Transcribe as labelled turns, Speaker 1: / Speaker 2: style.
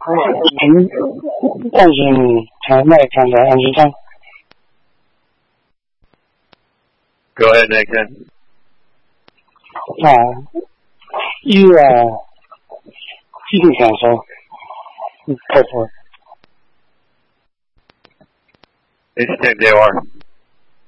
Speaker 1: 但是他那看的安心上。
Speaker 2: Go ahead, Nick.
Speaker 1: you基本上说客服。
Speaker 2: Interesting, JR.